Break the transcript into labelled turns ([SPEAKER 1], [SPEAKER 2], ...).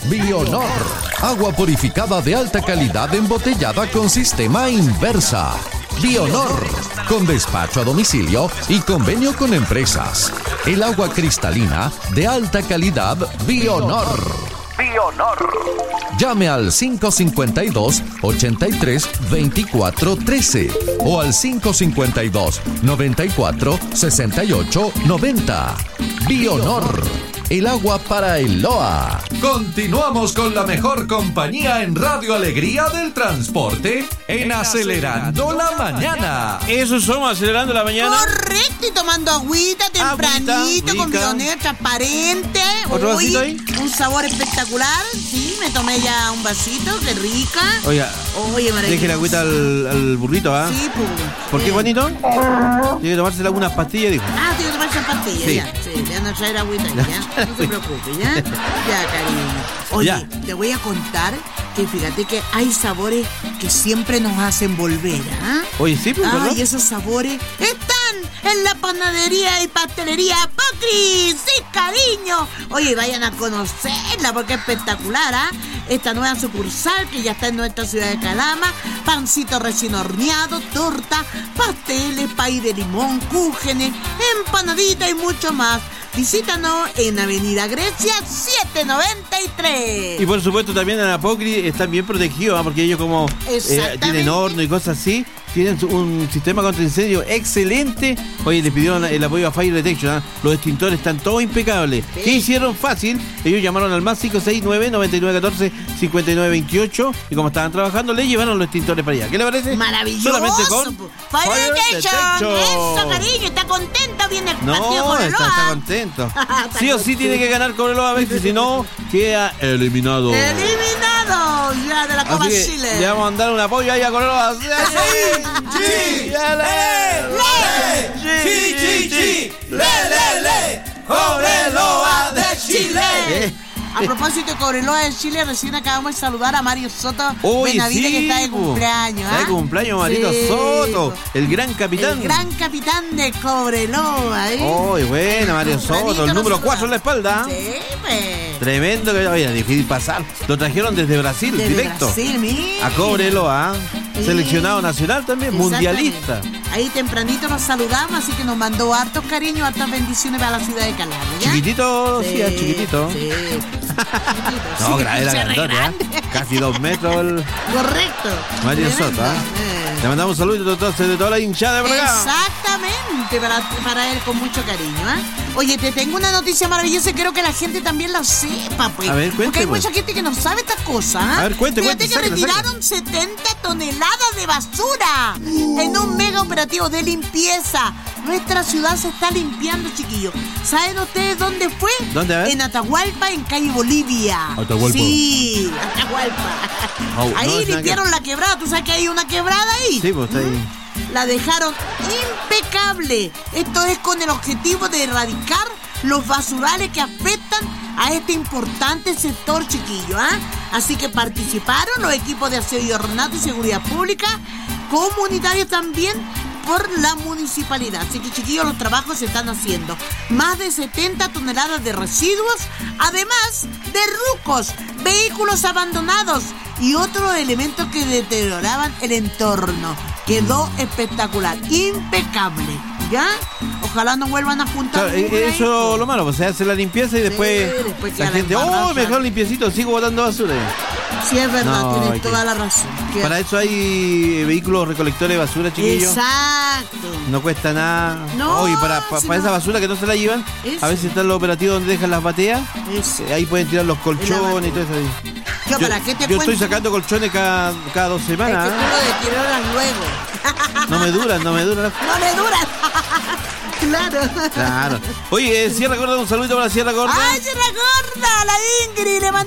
[SPEAKER 1] Bionor, agua purificada de alta calidad embotellada con sistema Inversa. Bionor, con despacho a domicilio y convenio con empresas. El agua cristalina de alta calidad Bionor. Bionor. Llame al 552-83-2413 o al 552-94-68-90. Bionor, el agua para el Loa. Continuamos con la mejor compañía en Radio Alegría del Transporte en Acelerando la Mañana.
[SPEAKER 2] Eso somos, Acelerando la Mañana.
[SPEAKER 3] Correcto, y tomando agüita tempranito, con bidonera transparente.
[SPEAKER 2] ¿Otro vasito ahí?
[SPEAKER 3] Un sabor espectacular. Sí, me tomé ya un vasito, qué rica.
[SPEAKER 2] Oiga,
[SPEAKER 3] maravilloso.
[SPEAKER 2] deje la agüita al burrito, ¿ah?
[SPEAKER 3] Sí, pues.
[SPEAKER 2] ¿Por qué, Juanito? Tiene que tomarse algunas pastillas, dijo.
[SPEAKER 3] Tiene que tomarse pastillas,
[SPEAKER 2] sí.
[SPEAKER 3] Ya. Sí, ya no traer agüita, ya. No se preocupe, ¿ya? Ya, cariño. Oye,
[SPEAKER 2] ya.
[SPEAKER 3] Te voy a contar que fíjate que hay sabores que siempre nos hacen volver, ¿ah?
[SPEAKER 2] Oye, sí, pues, ¿verdad?
[SPEAKER 3] Y esos sabores están en la panadería y pastelería Pocri. ¡Sí, cariño! Oye, vayan a conocerla porque es espectacular, ¿ah? Esta nueva sucursal que ya está en nuestra ciudad de Calama. Pancito recién horneado, torta, pasteles, pay de limón, cúgenes, empanadita y mucho más. Visítanos en Avenida Grecia 793.
[SPEAKER 2] Y por supuesto también en Apocri están bien protegidos, ¿eh? Porque ellos como tienen horno y cosas así, tienen un sistema contra incendio excelente. Oye, le pidieron el apoyo a Fire Detection, ¿eh? Los extintores están todos impecables. Sí. ¿Qué hicieron? Fácil. Ellos llamaron al más 569-9914-5928 y como estaban trabajando, le llevaron los extintores para allá. ¿Qué le parece?
[SPEAKER 3] Maravilloso.
[SPEAKER 2] Solamente con
[SPEAKER 3] Fire Detection. Eso, cariño, está contenta, viene el partido con el
[SPEAKER 2] está contento. Sí o sí tiene que ganar Cobreloa a veces, si no, queda eliminado.
[SPEAKER 3] ¡Eliminado! Ya de la Copa Chile.
[SPEAKER 2] Le vamos a mandar un apoyo ahí a Cobreloa. ¡Sí!
[SPEAKER 3] ¡Cobreloa de Chile! A propósito de Cobreloa de Chile, recién acabamos de saludar a Mario Soto Benavide, que está de cumpleaños.
[SPEAKER 2] Está de cumpleaños, Marito Soto, el gran capitán.
[SPEAKER 3] El gran capitán de Cobreloa, ¿eh?
[SPEAKER 2] Uy, bueno, Mario Soto, el número 4 en la espalda.
[SPEAKER 3] Sí, pues.
[SPEAKER 2] Tremendo, que oye, difícil pasar. Lo trajeron desde Brasil, directo.
[SPEAKER 3] Brasil, mira.
[SPEAKER 2] A Cobreloa, seleccionado nacional también, mundialista.
[SPEAKER 3] Ahí tempranito nos saludamos, así que nos mandó hartos cariños, hartas bendiciones para la ciudad de Calama, ¿ya?
[SPEAKER 2] Chiquitito, sí, chiquitito.
[SPEAKER 3] Sí.
[SPEAKER 2] No, era grande, casi 2 metros el...
[SPEAKER 3] Correcto.
[SPEAKER 2] Mario Soto, Le mandamos un saludo entonces de toda la hinchada de por acá.
[SPEAKER 3] Exactamente, para él con mucho cariño, ¿eh? Oye, te tengo una noticia maravillosa y quiero que la gente también la sepa, pues.
[SPEAKER 2] A ver, cuente,
[SPEAKER 3] porque hay
[SPEAKER 2] pues.
[SPEAKER 3] mucha gente que no sabe estas cosas, ¿eh?
[SPEAKER 2] A ver, cuente.
[SPEAKER 3] Fíjate que retiraron 70 toneladas de basura en un mega operativo de limpieza. Nuestra ciudad se está limpiando, chiquillos. ¿Saben ustedes dónde fue?
[SPEAKER 2] ¿Dónde, a ver?
[SPEAKER 3] En Atahualpa, en calle Bolivia.
[SPEAKER 2] ¿Atahualpa?
[SPEAKER 3] Sí, Atahualpa. Ahí limpiaron la quebrada. ¿Tú sabes que hay una quebrada ahí?
[SPEAKER 2] Sí, pues está ahí.
[SPEAKER 3] La dejaron impecable. Esto es con el objetivo de erradicar los basurales que afectan a este importante sector, chiquillo, ¿eh? Así que participaron los equipos de aseo y ornato y seguridad pública, comunitarios también por la municipalidad. Así que, chiquillos, los trabajos se están haciendo. Más de 70 toneladas de residuos, además de rucos, vehículos abandonados y otros elementos que deterioraban el entorno. Quedó espectacular, impecable, ¿ya? Ojalá no vuelvan a juntar.
[SPEAKER 2] Claro, eso es lo malo, pues se hace la limpieza y después la gente, me dejaron limpiecito, sigo botando basura.
[SPEAKER 3] Sí, es verdad, tienen toda la razón.
[SPEAKER 2] Para eso hay vehículos recolectores de basura, chiquillos.
[SPEAKER 3] Exacto.
[SPEAKER 2] No cuesta nada.
[SPEAKER 3] No,
[SPEAKER 2] Oye, para esa basura que no se la llevan, a veces están los operativos donde dejan las bateas. Ahí pueden tirar los colchones y todo eso. Yo estoy sacando colchones cada 2 semanas.
[SPEAKER 3] Es que tú lo deterioras luego.
[SPEAKER 2] No me duran.
[SPEAKER 3] No me duran. Claro.
[SPEAKER 2] Oye, Sierra Gorda, un saludo para Sierra Gorda.
[SPEAKER 3] ¡Ay, Sierra Gorda! La Ingrid le